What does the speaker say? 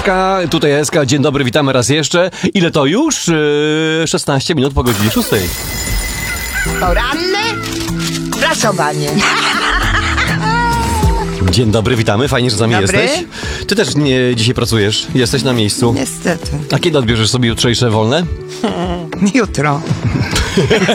Agnieszka, tutaj Eska, dzień dobry, witamy raz jeszcze. Ile to już? 16 minut po godzinie 6. Poranne prasowanie. Dzień dobry, witamy, fajnie, że z nami Dobry. jesteś. Ty też dzisiaj pracujesz, jesteś na miejscu. Niestety. A kiedy odbierzesz sobie jutrzejsze wolne? Jutro.